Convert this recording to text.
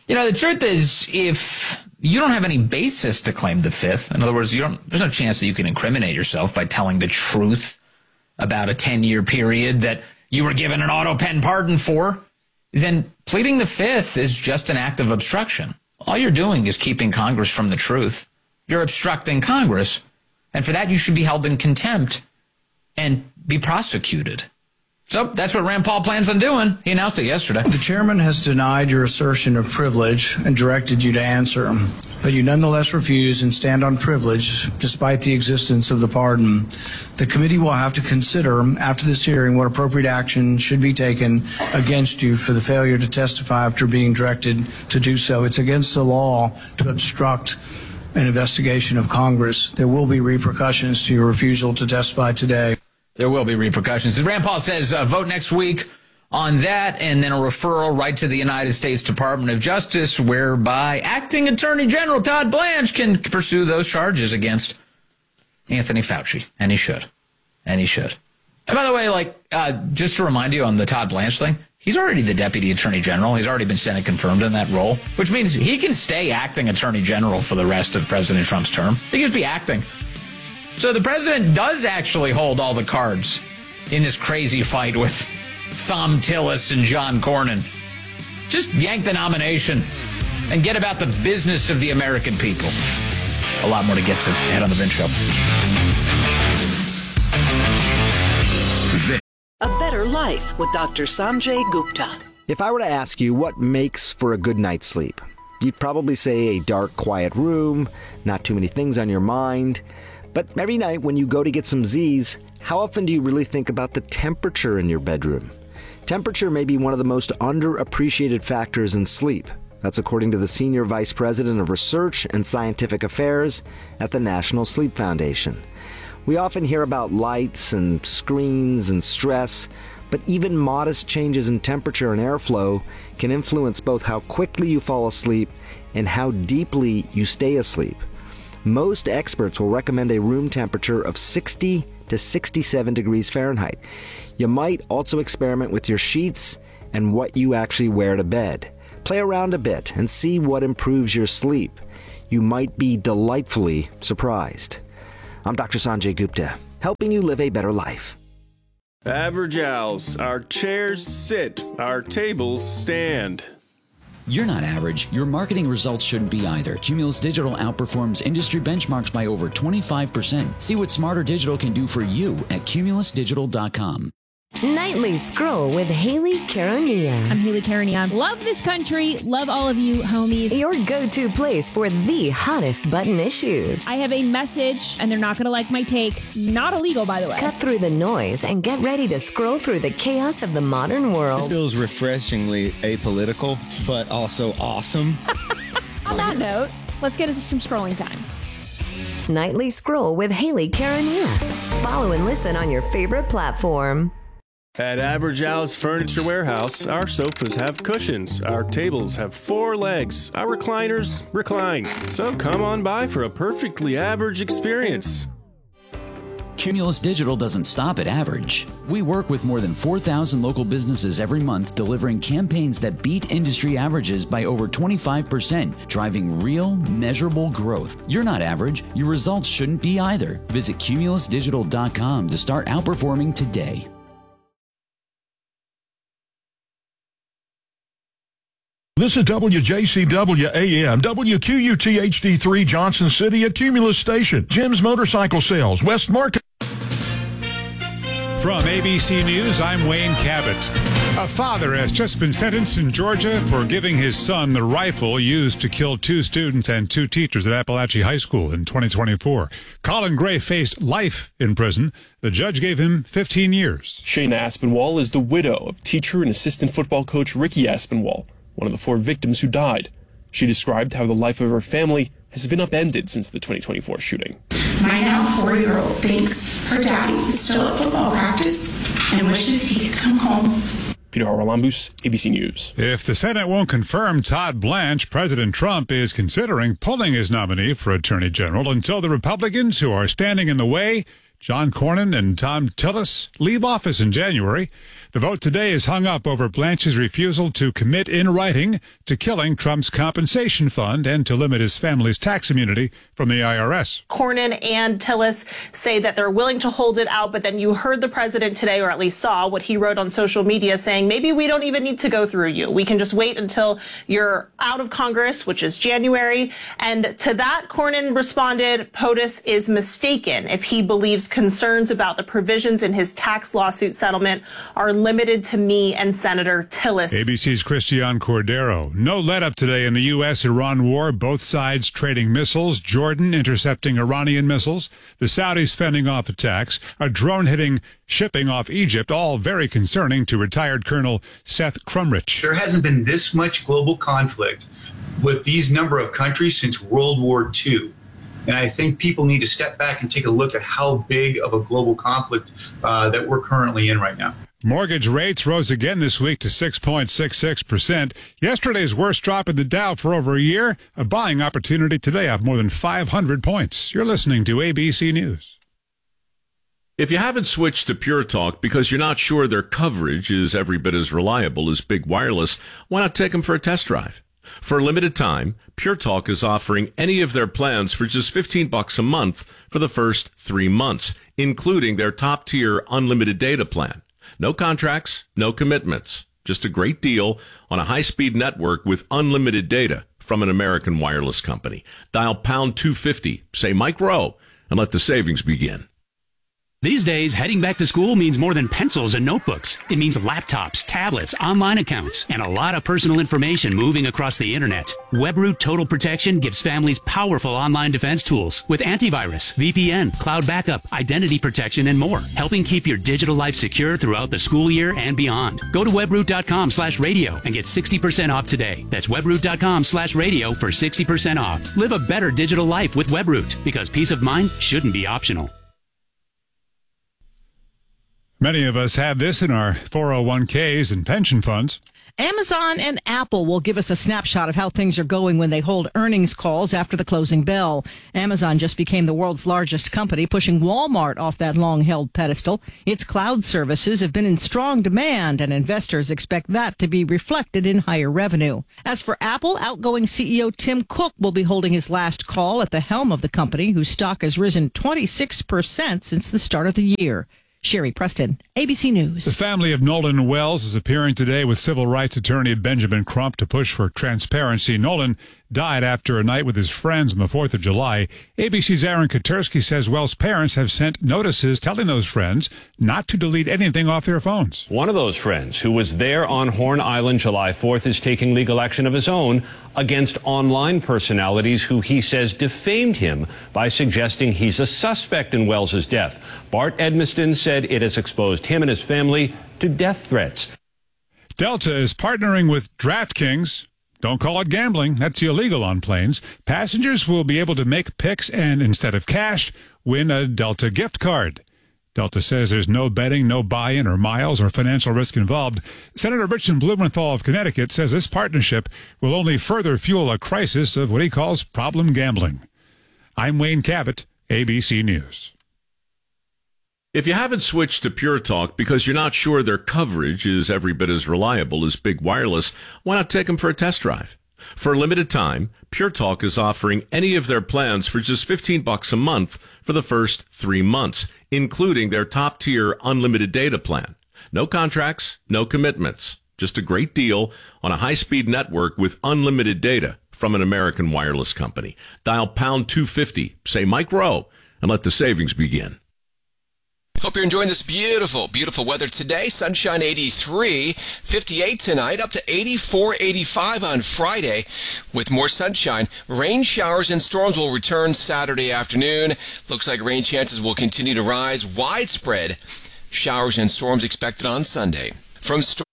The truth is, if you don't have any basis to claim the Fifth, in other words, there's no chance that you can incriminate yourself by telling the truth about a 10-year period that you were given an auto pen pardon for, then pleading the Fifth is just an act of obstruction. All you're doing is keeping Congress from the truth. You're obstructing Congress, and for that you should be held in contempt and be prosecuted. So that's what Rand Paul plans on doing. He announced it yesterday. The chairman has denied your assertion of privilege and directed you to answer, but you nonetheless refuse and stand on privilege despite the existence of the pardon. The committee will have to consider after this hearing what appropriate action should be taken against you for the failure to testify after being directed to do so. It's against the law to obstruct an investigation of Congress. There will be repercussions to your refusal to testify today. There will be repercussions. As Rand Paul says, vote next week on that, and then a referral right to the United States Department of Justice, whereby acting Attorney General Todd Blanche can pursue those charges against Anthony Fauci. And he should. And he should. And by the way, just to remind you on the Todd Blanche thing, he's already the Deputy Attorney General. He's already been Senate confirmed in that role, which means he can stay acting Attorney General for the rest of President Trump's term. He can just be acting. So the president does actually hold all the cards in this crazy fight with Thom Tillis and John Cornyn. Just yank the nomination and get about the business of the American people. A lot more to get to ahead on the Vince Show. A Better Life with Dr. Sanjay Gupta. If I were to ask you what makes for a good night's sleep, you'd probably say a dark, quiet room, not too many things on your mind. But every night when you go to get some Z's, how often do you really think about the temperature in your bedroom? Temperature may be one of the most underappreciated factors in sleep. That's according to the Senior Vice President of Research and Scientific Affairs at the National Sleep Foundation. We often hear about lights and screens and stress, but even modest changes in temperature and airflow can influence both how quickly you fall asleep and how deeply you stay asleep. Most experts will recommend a room temperature of 60 to 67 degrees Fahrenheit. You might also experiment with your sheets and what you actually wear to bed. Play around a bit and see what improves your sleep. You might be delightfully surprised. I'm Dr. Sanjay Gupta, helping you live a better life. Average Owls. Our chairs sit, our tables stand. You're not average. Your marketing results shouldn't be either. Cumulus Digital outperforms industry benchmarks by over 25%. See what Smarter Digital can do for you at cumulusdigital.com. Nightly Scroll with Haley Karania. I'm Haley Karania. Love this country. Love all of you, homies. Your go-to place for the hottest button issues. I have a message, and they're not going to like my take. Not illegal, by the way. Cut through the noise and get ready to scroll through the chaos of the modern world. This feels refreshingly apolitical, but also awesome. On that note, let's get into some scrolling time. Nightly Scroll with Haley Karania. Follow and listen on your favorite platform. At Average Owl's Furniture Warehouse, our sofas have cushions, our tables have 4 legs, our recliners recline. So come on by for a perfectly average experience. Cumulus Digital doesn't stop at average. We work with more than 4,000 local businesses every month, delivering campaigns that beat industry averages by over 25%, driving real, measurable growth. You're not average. Your results shouldn't be either. Visit cumulusdigital.com to start outperforming today. This is WJCW AM, WQUT HD3 Johnson City at Cumulus Station, Jim's Motorcycle Sales, West Market. From ABC News, I'm Wayne Cabot. A father has just been sentenced in Georgia for giving his son the rifle used to kill 2 students and 2 teachers at Appalachia High School in 2024. Colin Gray faced life in prison. The judge gave him 15 years. Shayna Aspinwall is the widow of teacher and assistant football coach Ricky Aspinwall, one of the 4 victims who died. She described how the life of her family has been upended since the 2024 shooting. My now 4-year-old thinks her daddy is still at football practice and wishes he could come home. Peter Haralambous, ABC News. If the Senate won't confirm Todd Blanche, President Trump is considering pulling his nominee for Attorney General until the Republicans who are standing in the way, John Cornyn and Thom Tillis, leave office in January. The vote today is hung up over Blanche's refusal to commit in writing to killing Trump's compensation fund and to limit his family's tax immunity from the IRS. Cornyn and Tillis say that they're willing to hold it out, but then you heard the president today, or at least saw what he wrote on social media, saying maybe we don't even need to go through you. We can just wait until you're out of Congress, which is January. And to that, Cornyn responded, POTUS is mistaken if he believes concerns about the provisions in his tax lawsuit settlement are limited to me and Senator Tillis. ABC's Christian Cordero. No let-up today in the U.S.-Iran war. Both sides trading missiles. Jordan intercepting Iranian missiles. The Saudis fending off attacks. A drone hitting shipping off Egypt. All very concerning to retired Colonel Seth Crumrich. There hasn't been this much global conflict with these number of countries since World War II. And I think people need to step back and take a look at how big of a global conflict that we're currently in right now. Mortgage rates rose again this week to 6.66%. Yesterday's worst drop in the Dow for over a year. A buying opportunity today up more than 500 points. You're listening to ABC News. If you haven't switched to Pure Talk because you're not sure their coverage is every bit as reliable as Big Wireless, why not take them for a test drive? For a limited time, Pure Talk is offering any of their plans for just $15 a month for the first 3 months, including their top-tier unlimited data plan. No contracts, no commitments. Just a great deal on a high-speed network with unlimited data from an American wireless company. Dial pound 250, say Mike Rowe, and let the savings begin. These days, heading back to school means more than pencils and notebooks. It means laptops, tablets, online accounts, and a lot of personal information moving across the internet. WebRoot Total Protection gives families powerful online defense tools with antivirus, VPN, cloud backup, identity protection, and more, helping keep your digital life secure throughout the school year and beyond. Go to webroot.com/radio and get 60% off today. That's webroot.com/radio for 60% off. Live a better digital life with WebRoot, because peace of mind shouldn't be optional. Many of us have this in our 401ks and pension funds. Amazon and Apple will give us a snapshot of how things are going when they hold earnings calls after the closing bell. Amazon just became the world's largest company, pushing Walmart off that long-held pedestal. Its cloud services have been in strong demand, and investors expect that to be reflected in higher revenue. As for Apple, outgoing CEO Tim Cook will be holding his last call at the helm of the company, whose stock has risen 26% since the start of the year. Sherry Preston, ABC News. The family of Nolan Wells is appearing today with civil rights attorney Benjamin Crump to push for transparency. Nolan died after a night with his friends on the 4th of July. ABC's Aaron Katersky says Wells' parents have sent notices telling those friends not to delete anything off their phones. One of those friends who was there on Horn Island July 4th is taking legal action of his own against online personalities who he says defamed him by suggesting he's a suspect in Wells' death. Bart Edmiston said it has exposed him and his family to death threats. Delta is partnering with DraftKings. Don't call it gambling. That's illegal on planes. Passengers will be able to make picks and, instead of cash, win a Delta gift card. Delta says there's no betting, no buy-in or miles or financial risk involved. Senator Richard Blumenthal of Connecticut says this partnership will only further fuel a crisis of what he calls problem gambling. I'm Wayne Cabot, ABC News. If you haven't switched to Pure Talk because you're not sure their coverage is every bit as reliable as Big Wireless, why not take them for a test drive? For a limited time, Pure Talk is offering any of their plans for just $15 a month for the first 3 months, including their top-tier unlimited data plan. No contracts, no commitments. Just a great deal on a high-speed network with unlimited data from an American wireless company. Dial pound 250, say Mike Rowe, and let the savings begin. Hope you're enjoying this beautiful, beautiful weather today. Sunshine 83, 58 tonight, up to 84, 85 on Friday with more sunshine. Rain showers and storms will return Saturday afternoon. Looks like rain chances will continue to rise. Widespread showers and storms expected on Sunday. From